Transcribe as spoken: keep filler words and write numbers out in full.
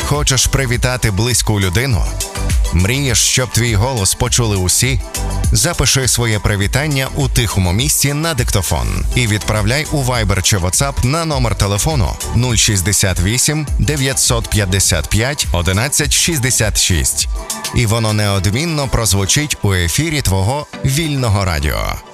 Хочеш привітати близьку людину? Мрієш, щоб твій голос почули усі? Запиши своє привітання у тихому місці на диктофон і відправляй у Viber чи WhatsApp на номер телефону нуль шістдесят вісім дев'ятсот п'ятдесят п'ять одинадцять шістдесят шість. І воно неодмінно прозвучить у ефірі твого вільного радіо.